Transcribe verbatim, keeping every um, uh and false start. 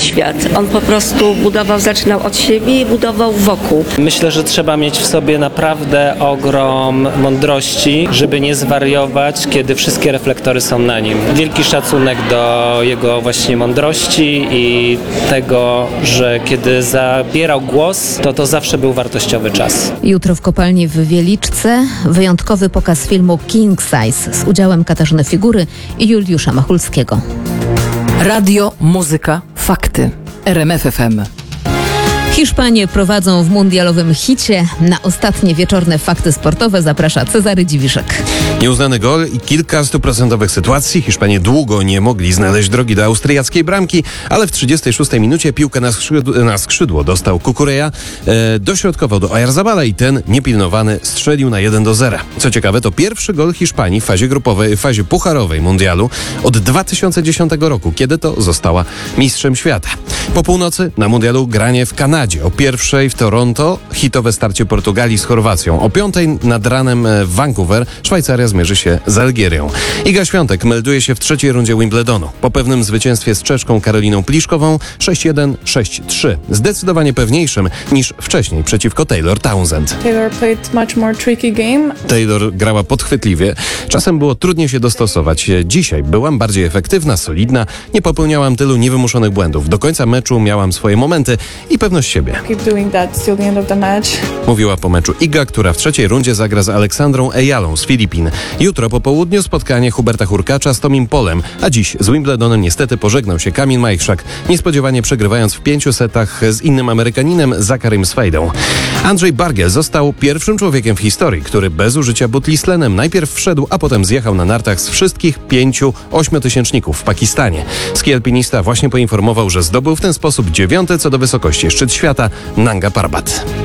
świat. On po prostu budował, zaczynał od siebie i budował wokół. Myślę, że trzeba mieć w sobie naprawdę ogrom mądrości, żeby nie zwariować, kiedy wszystkie reflektory są na nim. Wielki szacunek do jego właśnie mądrości i tego, że kiedy zabierał głos, to to zawsze był wartościowy czas. Jutro w kopalni w Wieliczce wyjątkowy pokaz filmu King Size z udziałem Katarzyny Figury i Juliusza Machulskiego. Radio, muzyka, fakty. R M F F M. Hiszpanie prowadzą w mundialowym hicie. Na ostatnie wieczorne fakty sportowe zaprasza Cezary Dziwiszek. Nieuznany gol i kilka stuprocentowych sytuacji. Hiszpanie długo nie mogli znaleźć drogi do austriackiej bramki, ale w trzydziestej szóstej minucie piłkę na skrzydło, na skrzydło dostał Kukureja, e, dośrodkował do Oyarzabala i ten niepilnowany strzelił na jeden do zera. Co ciekawe, to pierwszy gol Hiszpanii w fazie grupowej, w fazie pucharowej mundialu od dwa tysiące dziesiątego roku, kiedy to została mistrzem świata. Po północy na mundialu granie w Kanadzie. O pierwszej w Toronto hitowe starcie Portugalii z Chorwacją. O piątej nad ranem w Vancouver Szwajcaria zmierzy się z Algierią. Iga Świątek melduje się w trzeciej rundzie Wimbledonu. Po pewnym zwycięstwie z Czeszką Karoliną Pliszkową sześć jeden, sześć trzy. Zdecydowanie pewniejszym niż wcześniej przeciwko Taylor Townsend. Taylor played much more tricky game. Taylor grała podchwytliwie. Czasem było trudniej się dostosować. Dzisiaj byłam bardziej efektywna, solidna. Nie popełniałam tylu niewymuszonych błędów. Do końca meczu miałam swoje momenty i pewność siebie. Keep doing that till the end of the match. Mówiła po meczu Iga, która w trzeciej rundzie zagra z Aleksandrą Ejalą z Filipin. Jutro po południu spotkanie Huberta Hurkacza z Tomim Polem, a dziś z Wimbledonem niestety pożegnał się Kamil Majchrzak, niespodziewanie przegrywając w pięciu setach z innym Amerykaninem Zacharim Swejdą. Andrzej Bargiel został pierwszym człowiekiem w historii, który bez użycia butli z tlenem najpierw wszedł, a potem zjechał na nartach z wszystkich pięciu ośmiotysięczników w Pakistanie. Ski alpinista właśnie poinformował, że zdobył w ten sposób dziewiąty co do wysokości szczyt świata Nanga Parbat.